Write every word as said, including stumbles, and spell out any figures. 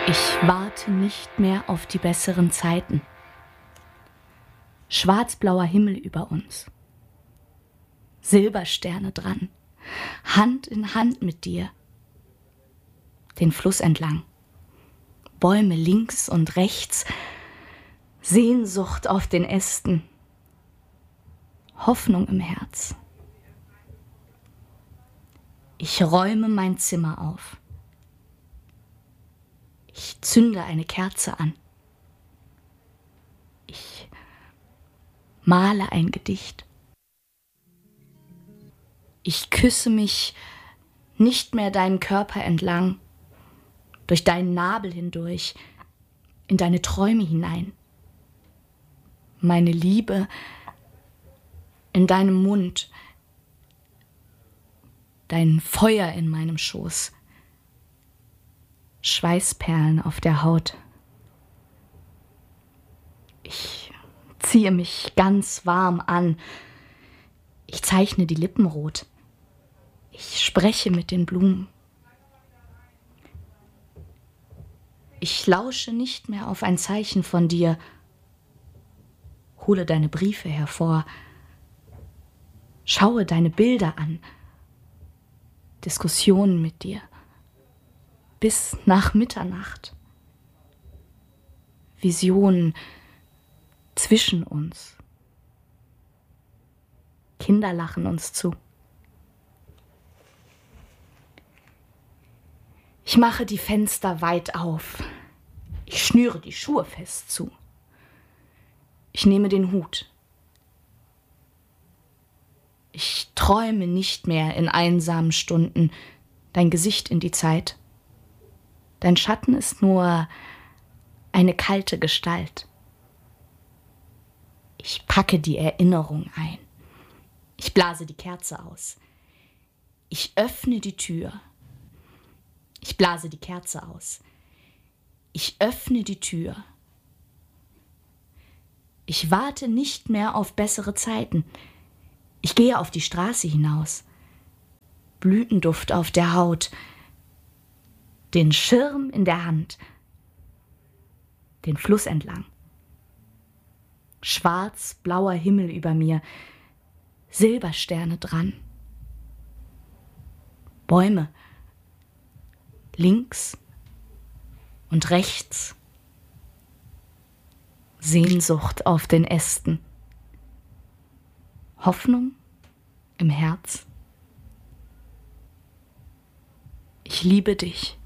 Ich warte nicht mehr auf die besseren Zeiten. Schwarzblauer Himmel über uns. Silbersterne dran. Hand in Hand mit dir. Den Fluss entlang. Bäume links und rechts. Sehnsucht auf den Ästen. Hoffnung im Herz. Ich räume mein Zimmer auf. Ich zünde eine Kerze an. Ich male ein Gedicht. Ich küsse mich nicht mehr deinen Körper entlang, durch deinen Nabel hindurch, in deine Träume hinein. Meine Liebe in deinem Mund, dein Feuer in meinem Schoß, Schweißperlen auf der Haut. Ich ziehe mich ganz warm an. Ich zeichne die Lippen rot. Ich spreche mit den Blumen. Ich lausche nicht mehr auf ein Zeichen von dir. Hole deine Briefe hervor. Schaue deine Bilder an. Diskussionen mit dir. Bis nach Mitternacht. Visionen zwischen uns. Kinder lachen uns zu. Ich mache die Fenster weit auf. Ich schnüre die Schuhe fest zu. Ich nehme den Hut. Ich träume nicht mehr in einsamen Stunden dein Gesicht in die Zeit. Dein Schatten ist nur eine kalte Gestalt. Ich packe die Erinnerung ein. Ich blase die Kerze aus. Ich öffne die Tür. Ich blase die Kerze aus. Ich öffne die Tür. Ich warte nicht mehr auf bessere Zeiten. Ich gehe auf die Straße hinaus. Blütenduft auf der Haut. Den Schirm in der Hand. Den Fluss entlang. Schwarz-blauer Himmel über mir. Silbersterne dran. Bäume. Links und rechts. Sehnsucht auf den Ästen. Hoffnung im Herz. Ich liebe dich.